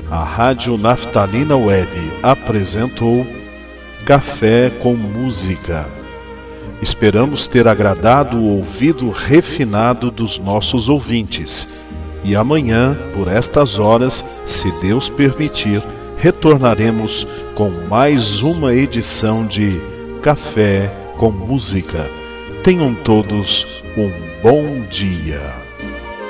A Rádio Naftalina Web apresentou Café com Música. Esperamos ter agradado o ouvido refinado dos nossos ouvintes. E amanhã, por estas horas, se Deus permitir, retornaremos com mais uma edição de Café com Música. Tenham todos um bom dia.